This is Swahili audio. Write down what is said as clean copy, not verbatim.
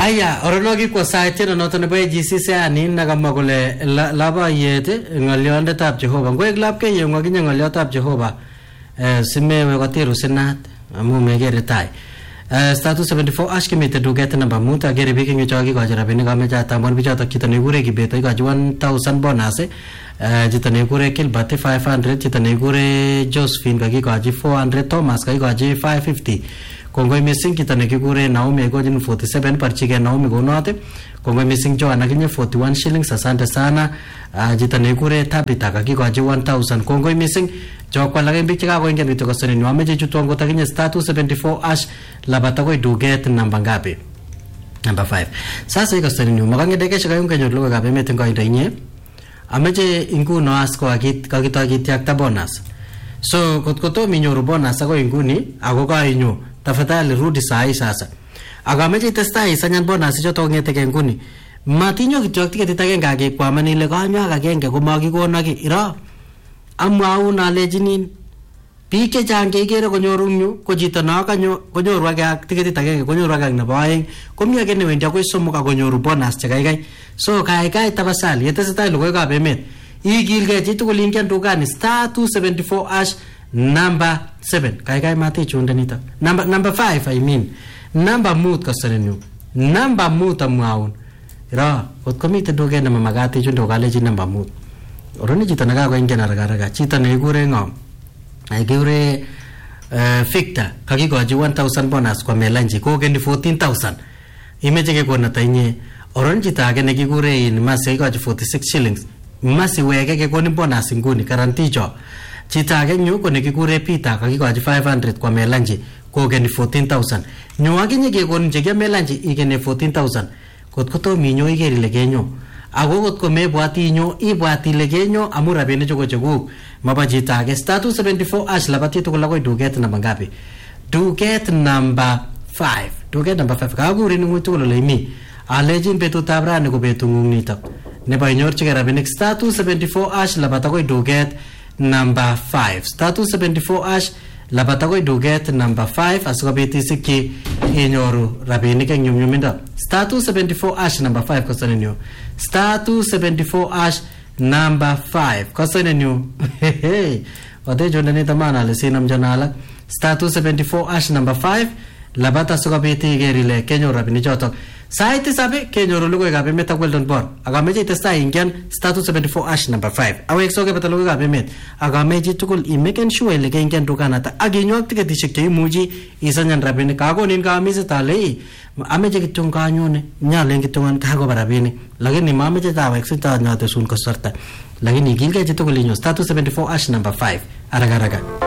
Aya, oronogi kwa saite na noto nebo GCC ani nakamwa kole labayet ng'oliondetab Jehova. Ngwek lapke ye ngokinye ng'oliotab Jehova simewe kotiru sinat amu megere tai. Status 74 ashkimite duket namba muta gere biki ngichoki kwa jirabini kame jata mbon bichata kita negure kibeto ikaji 1000 bonus jita negure Kilbati 500 jita negure Josephine kaki kaji 400 Thomas kaki kaji 550 Kongoi missing kita negure Naomi ko jin 47 parchige Naomi go note Kongoi missing Joanna kinye 41 shillings asante sana jita negure Tabitha kaki kaji 1000 Kongoi missing Jokwa lagi bichika ko ingeni to koseni nyame je chutongo takinye status 74 ash labata ko duget namba ngapi number 5 sasa iko seni nyuma kangedeke shika yung kenyor logo gabe meten ko inye ameje inguno asko akit kakitaki yakta bonus so kotkoto minyoru bonus ako inguni ako ka inyo tafadhali rudi saa sasa akameje testai sanyan bonus choto ngeteke inguni matinyo kityo tiketi ngage kwa manile kanyo akagenge komakikono ki ira amwaun alejinin pike jange igere konyorunyu ko chito na kanyo konyoru ak tiketit agenge konyoru ak nebo aeng komi age ne wendi akoi somok akonyoru bonus che kaikai so kaikai tapasali yetesetai logoiwekab emet igilgei chitugul ingen dukani star 274 ash number 7 kaikai mate chunde nito number 5 I mean number mut kasenenyu number mut amwaun ra kot komite duket ne mamagati chunde kaleji number mut oroni chito nakago ingen araga chito nekikure ngom nekikure Victor kakikochi 1000 bonus kwa melanji kokeni 14000 imeche kekona tainye oroni chito age nekikure Masi kakikochi 46 shillings Masi weke kekoni bonus nguni guarantee cho chito age nyu ko nekikure Peter kakikochi 500 kwa melanji kokeni 14000 nyu akinye kekoni cheke melanji ikene 14000 kotkoto minyo igeri legenyo ako kotko mebwati nyo ibwati legenyo amu rabini choko cheguk maba chito age status 74 ash labati to kolagoi duket namba ngapi duket number 5 kagurin ngutu kolo leimi alejin betutab rani ko betungung nito nebo inyorchige rabinik status 74 ash labata koi duket number 5 status 74 ash labata koi duket number 5 asikobit isikyi inyoru rabinik eng nyumnyumindo status 74 ash number 5 kosanenyo status 74 ash number 5 kosanenyo wate jondani tamana le sinam janala status 74 ash number 5 labata sikobit igerile kenyo rabinik chotok saiti sabe kenyoru logoiwekab emet ak Weldon Bor akameche itestai ingen status 74 ash number 5 awek soke bata logoiwekab emet akameche tugul imeken sure ile kengen dukanata akinyo ak tiketishek cheimuchi isanyan rabinik kakonin kaamise tale ameche kityo kanyone nyalen kityo kakoba rabinik lakini mameche tawek sita nyote sun kasarta lakini ikilgei chitugul inyo status 74 ash number 5 araga